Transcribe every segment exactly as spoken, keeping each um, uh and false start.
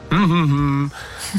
Mhm.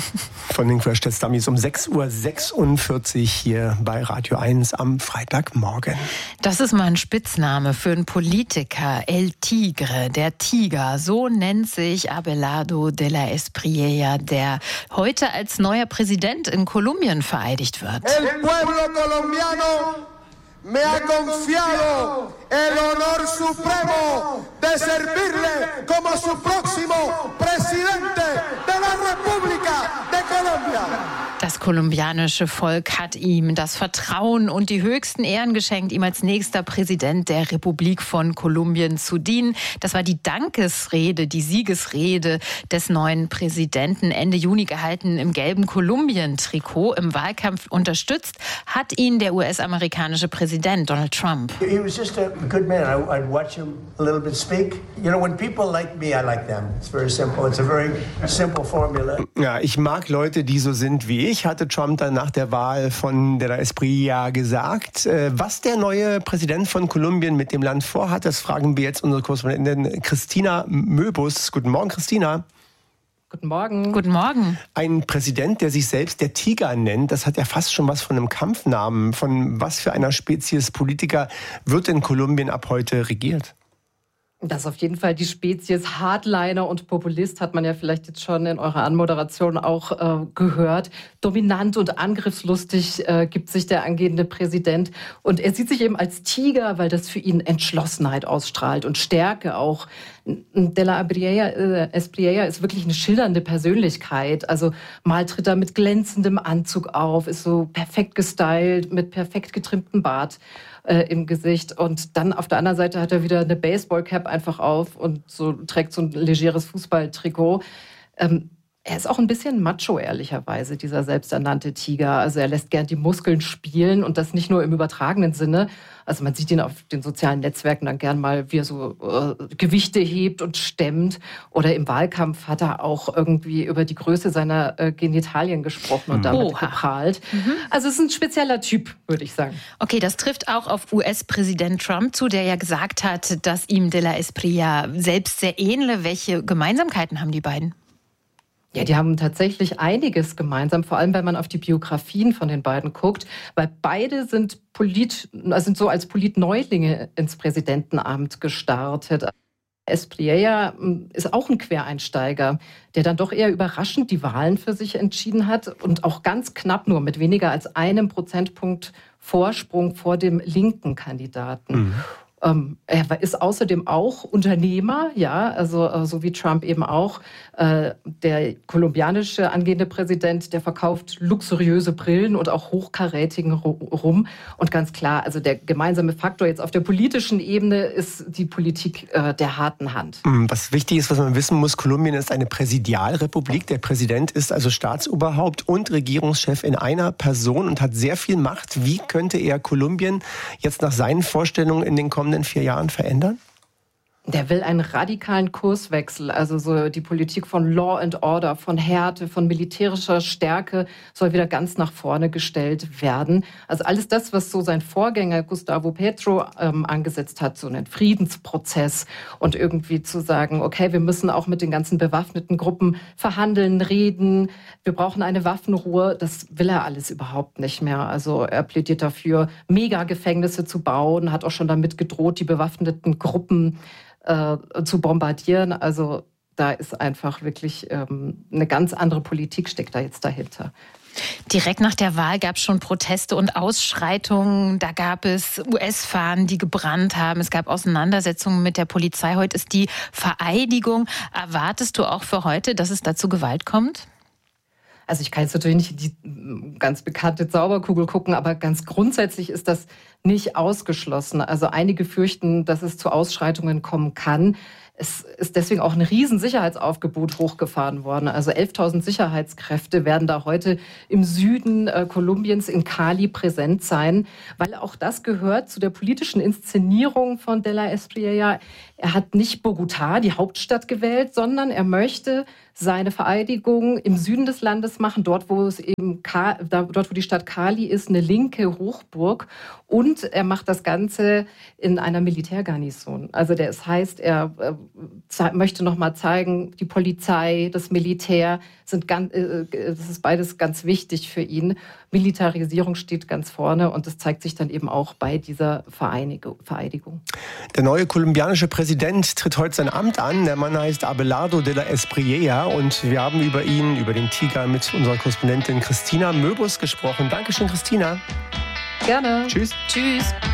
Von den Crash Test Dummies um sechs Uhr sechsundvierzig hier bei Radio eins am Freitagmorgen. Das ist mal ein Spitzname für einen Politiker. El Tigre, der Tiger. So nennt sich Abelardo de la Espriella, der heute als neuer Präsident in Kolumbien vereidigt wird. El pueblo colombiano me ha confiado el honor supremo de servirle como su próximo presidente de la República de Colombia. Das kolumbianische Volk hat ihm das Vertrauen und die höchsten Ehren geschenkt, ihm als nächster Präsident der Republik von Kolumbien zu dienen. Das war die Dankesrede, die Siegesrede des neuen Präsidenten, Ende Juni gehalten im gelben Kolumbien-Trikot. Im Wahlkampf unterstützt hat ihn der U S-amerikanische Präsident Donald Trump. He was just a good man. I, I'd watch him a little bit speak. You know, when people like me, I like them. It's very simple. It's a very simple formula. Ja, ich mag Leute, die so sind wie ich, hatte Trump dann nach der Wahl von de la Espriella gesagt. Was der neue Präsident von Kolumbien mit dem Land vorhat, das fragen wir jetzt unsere Korrespondentin Christina Möbus. Guten Morgen, Christina. Guten Morgen. Guten Morgen. Ein Präsident, der sich selbst der Tiger nennt, das hat ja fast schon was von einem Kampfnamen. Von was für einer Spezies Politiker wird in Kolumbien ab heute regiert? Das ist auf jeden Fall die Spezies Hardliner und Populist, hat man ja vielleicht jetzt schon in eurer Anmoderation auch äh, gehört. Dominant und angriffslustig äh, gibt sich der angehende Präsident. Und er sieht sich eben als Tiger, weil das für ihn Entschlossenheit ausstrahlt und Stärke auch. De la Espriella ist wirklich eine schillernde Persönlichkeit. Also mal tritt er mit glänzendem Anzug auf, ist so perfekt gestylt, mit perfekt getrimmtem Bart äh, im Gesicht. Und dann auf der anderen Seite hat er wieder eine Baseballcap einfach auf und so trägt so ein legeres Fußballtrikot. Ähm, Er ist auch ein bisschen macho, ehrlicherweise, dieser selbsternannte Tiger. Also er lässt gern die Muskeln spielen und das nicht nur im übertragenen Sinne. Also man sieht ihn auf den sozialen Netzwerken dann gern mal, wie er so äh, Gewichte hebt und stemmt. Oder im Wahlkampf hat er auch irgendwie über die Größe seiner äh, Genitalien gesprochen und damit Oha. geprahlt. Mhm. Also es ist ein spezieller Typ, würde ich sagen. Okay, das trifft auch auf U S-Präsident Trump zu, der ja gesagt hat, dass ihm de la Espriella selbst sehr ähnle. Welche Gemeinsamkeiten haben die beiden? Ja, die haben tatsächlich einiges gemeinsam, vor allem wenn man auf die Biografien von den beiden guckt, weil beide sind Polit, sind so als Politneulinge ins Präsidentenamt gestartet. Espriella ist auch ein Quereinsteiger, der dann doch eher überraschend die Wahlen für sich entschieden hat und auch ganz knapp nur mit weniger als einem Prozentpunkt Vorsprung vor dem linken Kandidaten. Mhm. Ähm, er ist außerdem auch Unternehmer, ja, also äh, so wie Trump eben auch. Äh, der kolumbianische angehende Präsident, der verkauft luxuriöse Brillen und auch hochkarätigen Rum. Und ganz klar, also der gemeinsame Faktor jetzt auf der politischen Ebene ist die Politik äh, der harten Hand. Was wichtig ist, was man wissen muss, Kolumbien ist eine Präsidialrepublik. Der Präsident ist also Staatsoberhaupt und Regierungschef in einer Person und hat sehr viel Macht. Wie könnte er Kolumbien jetzt nach seinen Vorstellungen in den kommenden in vier Jahren verändern? Der will einen radikalen Kurswechsel, also so die Politik von Law and Order, von Härte, von militärischer Stärke soll wieder ganz nach vorne gestellt werden. Also alles das, was so sein Vorgänger Gustavo Petro ähm, angesetzt hat, so einen Friedensprozess und irgendwie zu sagen, okay, wir müssen auch mit den ganzen bewaffneten Gruppen verhandeln, reden, wir brauchen eine Waffenruhe, das will er alles überhaupt nicht mehr. Also er plädiert dafür, Megagefängnisse zu bauen, hat auch schon damit gedroht, die bewaffneten Gruppen Äh, zu bombardieren. Also da ist einfach wirklich ähm, eine ganz andere Politik steckt da jetzt dahinter. Direkt nach der Wahl gab es schon Proteste und Ausschreitungen. Da gab es U S-Fahnen, die gebrannt haben. Es gab Auseinandersetzungen mit der Polizei. Heute ist die Vereidigung. Erwartest du auch für heute, dass es da zu Gewalt kommt? Also ich kann jetzt natürlich nicht in die ganz bekannte Zauberkugel gucken, aber ganz grundsätzlich ist das nicht ausgeschlossen. Also einige fürchten, dass es zu Ausschreitungen kommen kann. Es ist deswegen auch ein riesen Sicherheitsaufgebot hochgefahren worden. Also elftausend Sicherheitskräfte werden da heute im Süden äh, Kolumbiens in Cali präsent sein, weil auch das gehört zu der politischen Inszenierung von de la Espriella. Er hat nicht Bogotá, die Hauptstadt, gewählt, sondern er möchte seine Vereidigung im Süden des Landes machen, dort wo es eben dort wo die Stadt Cali ist, eine linke Hochburg, und er macht das Ganze in einer Militärgarnison. Also das heißt, er ze- möchte noch mal zeigen, die Polizei, das Militär sind ganz, äh, das ist beides ganz wichtig für ihn. Militarisierung steht ganz vorne und das zeigt sich dann eben auch bei dieser Vereinigung, Vereidigung. Der neue kolumbianische Präsident tritt heute sein Amt an. Der Mann heißt Abelardo de la Espriella und wir haben über ihn, über den Tiger, mit unserer Korrespondentin Christina Möbus gesprochen. Dankeschön, Christina. Gerne. Tschüss. Tschüss.